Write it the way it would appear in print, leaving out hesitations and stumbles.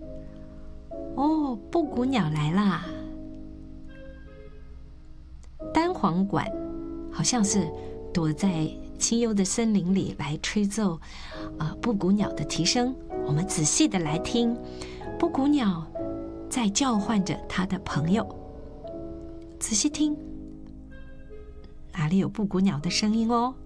哦，布谷鸟来啦！单簧管好像是躲在清幽的森林里来吹奏布谷鸟的啼声。我们仔细的来听，布谷鸟在叫唤着它的朋友。仔细听，哪里有布谷鸟的声音哦？